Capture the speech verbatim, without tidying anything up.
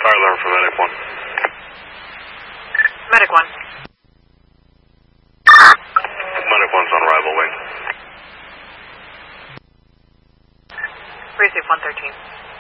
Fire alarm for Medic one. Medic one. Medic one's on arrival wing. Receive one thirteen.